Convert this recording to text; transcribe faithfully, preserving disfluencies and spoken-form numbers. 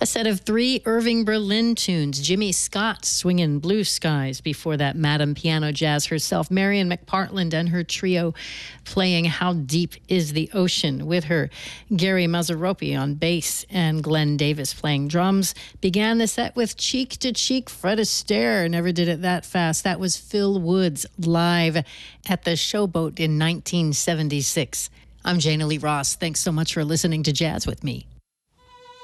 A set of three Irving Berlin tunes. Jimmy Scott swinging Blue Skies. Before that, Madame Piano Jazz herself, Marian McPartland and her trio playing How Deep Is the Ocean with her. Gary Mazzaropi on bass and Glenn Davis playing drums. Began the set with Cheek to Cheek, Fred Astaire. Never did it that fast. That was Phil Woods live at the Showboat in nineteen seventy-six. I'm Jana Lee Ross. Thanks so much for listening to Jazz with me.